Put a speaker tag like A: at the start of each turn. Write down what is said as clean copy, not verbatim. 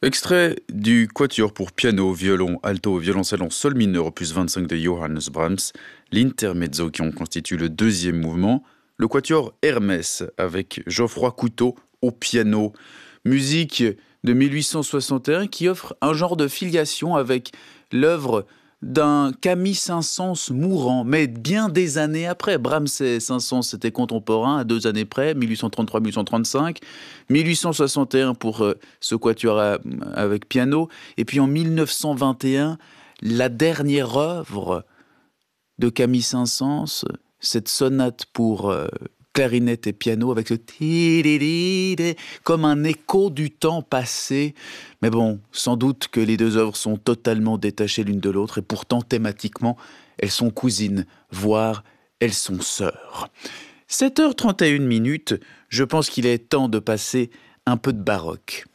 A: Extrait du Quatuor pour piano, violon, alto et violoncelle en sol mineur opus 25 de Johannes Brahms, l'intermezzo qui en constitue le deuxième mouvement, le Quatuor Hermès avec Geoffroy Couteau au piano. Musique de 1861 qui offre un genre de filiation avec l'œuvre d'un Camille Saint-Saëns mourant, mais bien des années après. Brahms et Saint-Saëns étaient contemporains à 2 années près, 1833-1835, 1861 pour ce quatuor avec piano, et puis en 1921, la dernière œuvre de Camille Saint-Saëns, cette sonate pour clarinette et piano avec ce ti-di-di-di, comme un écho du temps passé. Mais bon, sans doute que les deux œuvres sont totalement détachées l'une de l'autre et pourtant thématiquement, elles sont cousines, voire elles sont sœurs. 7h31, je pense qu'il est temps de passer un peu de baroque.